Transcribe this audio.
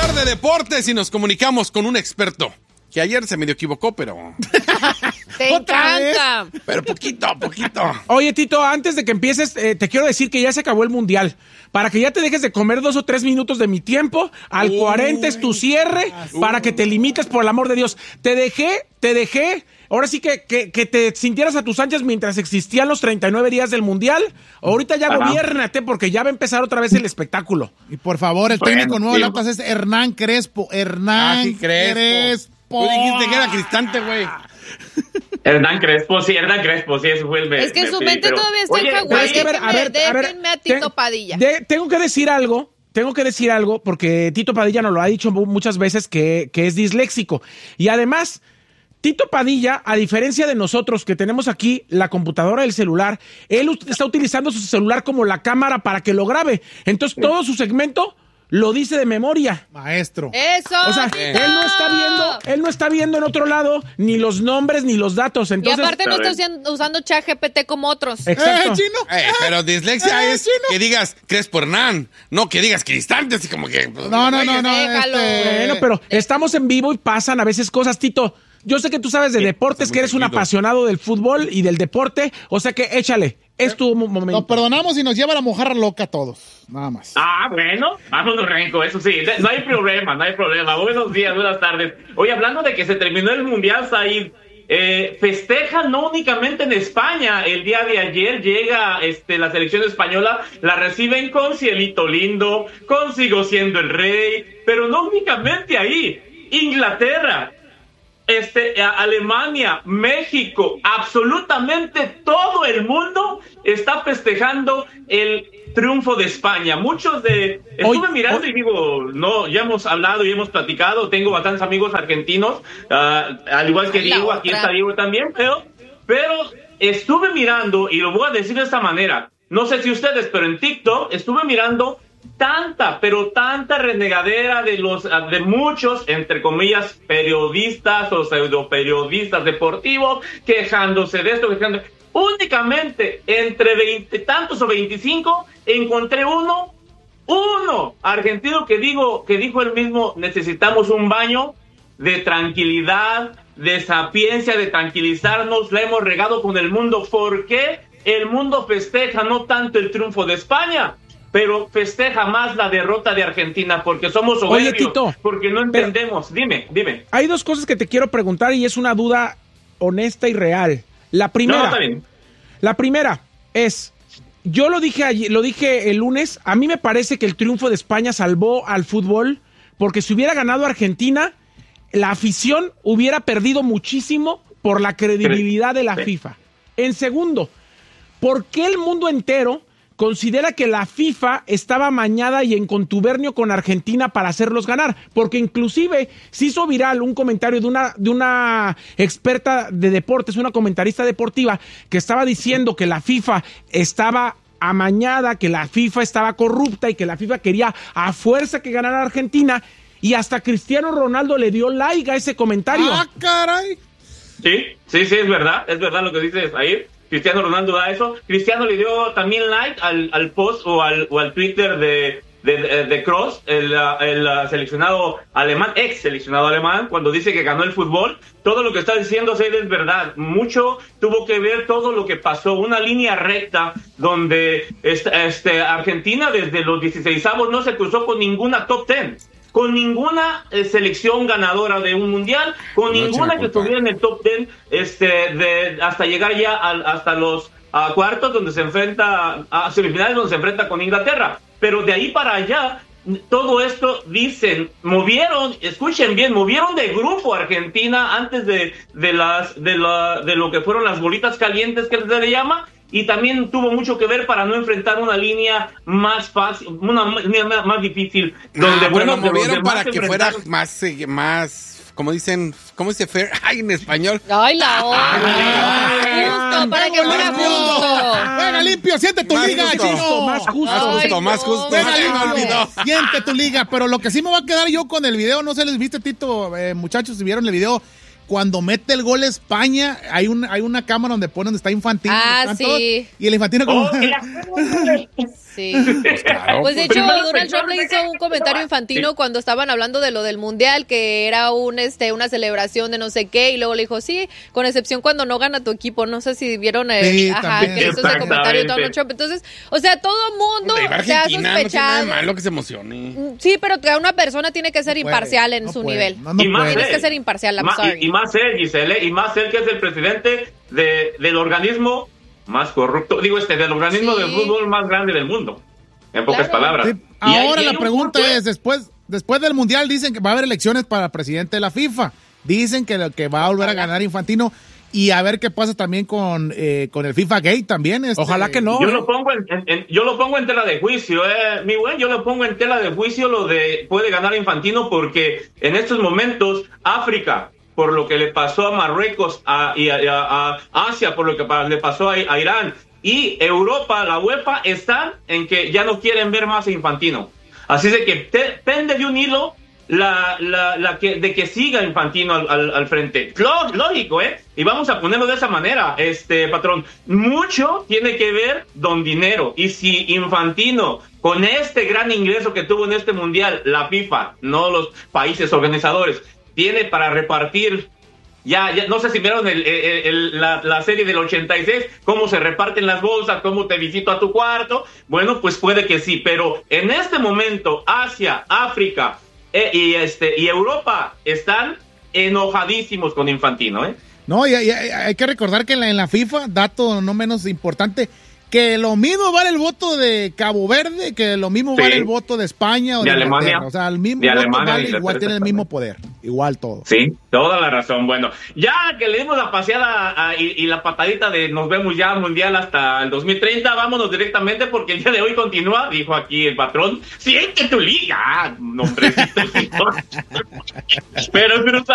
hablar de deportes y nos comunicamos con un experto que ayer se medio equivocó, pero... ¡Te encanta! Pero poquito. Oye, Tito, antes de que empieces, te quiero decir que ya se acabó el Mundial. Para que ya te dejes de comer 2 o 3 minutos de mi tiempo, al 40 es tu cierre, para que te limites, por el amor de Dios. Te dejé, ahora sí que te sintieras a tus anchas mientras existían los 39 días del Mundial. Ahorita ya gobiérnate, porque ya va a empezar otra vez el espectáculo. Y por favor, el técnico nuevo de Atlas es Hernán Crespo. Crespo. Tú dijiste que era Cristante, güey. Hernán Crespo, sí, ese fue el... Es que su mente todavía está en Hawái. Déjenme a Tito Padilla. Tengo que decir algo, porque Tito Padilla nos lo ha dicho muchas veces que es disléxico. Y además, Tito Padilla, a diferencia de nosotros que tenemos aquí la computadora del celular, él está utilizando su celular como la cámara para que lo grabe. Entonces, todo su segmento lo dice de memoria. Maestro. ¡Eso! O sea, él no está viendo en otro lado ni los nombres ni los datos. Entonces, y aparte no está usando ChatGPT como otros. Exacto. Chino. Pero dislexia es que digas Crespo Hernán, no que digas Cristante, así como que... No. Déjalo. Bueno, pero estamos en vivo y pasan a veces cosas, Tito. Yo sé que tú sabes de deportes, que eres un apasionado del fútbol y del deporte, o sea que échale, es tu momento. Lo perdonamos y nos lleva a la mojarra loca a todos, nada más. Bueno, vámonos, Renco, eso sí, no hay problema. Buenos días, buenas tardes. Oye, hablando de que se terminó el Mundial, Said, festejan no únicamente en España. El día de ayer llega la selección española, la reciben con cielito lindo, con sigo siendo el rey, pero no únicamente ahí. Inglaterra, Alemania, México, absolutamente todo el mundo está festejando el triunfo de España. Estuve mirando y digo, no, ya hemos hablado y hemos platicado, tengo bastantes amigos argentinos, al igual que Diego, aquí está Diego también, pero estuve mirando, y lo voy a decir de esta manera, no sé si ustedes, pero en TikTok estuve mirando tanta renegadera de muchos, entre comillas, periodistas o pseudoperiodistas deportivos, quejándose de esto, únicamente entre 20 tantos o 25, encontré uno argentino que dijo él mismo: necesitamos un baño de tranquilidad, de sapiencia, de tranquilizarnos, la hemos regado con el mundo. ¿Por qué el mundo festeja no tanto el triunfo de España, pero festeja más la derrota de Argentina? Porque somos soberbios. Oye, Tito, porque no entendemos. Dime. Hay 2 cosas que te quiero preguntar y es una duda honesta y real. La primera es, yo lo dije el lunes, a mí me parece que el triunfo de España salvó al fútbol, porque si hubiera ganado Argentina, la afición hubiera perdido muchísimo por la credibilidad de la FIFA. En segundo, ¿por qué el mundo entero considera que la FIFA estaba amañada y en contubernio con Argentina para hacerlos ganar? Porque inclusive se hizo viral un comentario de una experta de deportes, una comentarista deportiva, que estaba diciendo que la FIFA estaba amañada, que la FIFA estaba corrupta y que la FIFA quería a fuerza que ganara Argentina, y hasta Cristiano Ronaldo le dio like a ese comentario. ¡Ah, caray! Sí, es verdad lo que dices ahí. Cristiano Ronaldo da eso. Cristiano le dio también like al post o al Twitter de Kroos, el seleccionado alemán, ex seleccionado alemán, cuando dice que ganó el fútbol. Todo lo que está diciendo Seid es verdad. Mucho tuvo que ver todo lo que pasó. Una línea recta donde Argentina desde los 16avos no se cruzó con ninguna top 10. Con ninguna selección ganadora de un mundial, con ninguna que estuviera en el top 10, hasta llegar ya hasta los cuartos, donde se enfrenta a semifinales, donde se enfrenta con Inglaterra. Pero de ahí para allá, todo esto dicen, movieron de grupo a Argentina antes de lo que fueron las bolitas calientes que se le llama. Y también tuvo mucho que ver para no enfrentar una línea más fácil, una línea más difícil. Donde movieron para que fuera más, como dicen, ¿cómo dice fair? Ay, en español. Ay, la hora. Justo, para que fuera justo. Venga, limpio, siente tu liga, Chino. Más justo. Venga, Se me limpio, olvidó. siente tu liga. Pero lo que sí me va a quedar yo con el video, no sé, les viste, Tito, muchachos, si vieron el video, cuando mete el gol España, hay una cámara donde está Infantino. Sí. Todos, y el Infantino como... Sí. Pues de hecho, Donald Trump le hizo un comentario infantino cuando estaban hablando de lo del mundial, que era una celebración de no sé qué, y luego le dijo, sí, con excepción cuando no gana tu equipo. No sé si vieron que hizo ese comentario Donald Trump. Entonces, o sea, todo mundo se ha sospechado. No tiene nada de malo que se emocione. Sí, pero que una persona tiene que ser imparcial en su nivel. Tienes que ser imparcial, y más él, Giselle, y más él que es el presidente del organismo más corrupto, del organismo de fútbol más grande del mundo, en pocas palabras. Sí. Ahora la pregunta es, después del Mundial dicen que va a haber elecciones para presidente de la FIFA, dicen que va a volver a ganar Infantino, y a ver qué pasa también con el FIFA Gate también. Ojalá que no. Yo lo pongo en tela de juicio, mi güey, yo lo pongo en tela de juicio lo de puede ganar Infantino, porque en estos momentos África, por lo que le pasó a Marruecos y a Asia, por lo que le pasó a Irán, y Europa, la UEFA, están en que ya no quieren ver más a Infantino. Así de que pende de un hilo de que siga Infantino al frente. Lógico, y vamos a ponerlo de esa manera, patrón. Mucho tiene que ver don dinero, y si Infantino, con este gran ingreso que tuvo en este mundial, la FIFA, no los países organizadores, tiene para repartir, ya no sé si vieron la serie del 86, cómo se reparten las bolsas, cómo te visito a tu cuarto. Bueno, pues puede que sí, pero en este momento Asia, África y Europa están enojadísimos con Infantino, No, y hay que recordar que en la FIFA, dato no menos importante, que lo mismo vale el voto de Cabo Verde, que lo mismo vale el voto de España o de Alemania. O sea, el mismo voto vale, igual tiene el mismo poder, igual todo. Sí, toda la razón. Bueno, ya que le dimos la paseada y la patadita de nos vemos ya mundial hasta el 2030, vámonos directamente porque el día de hoy continúa, dijo aquí el patrón, siente tu liga, nombrecito. Pero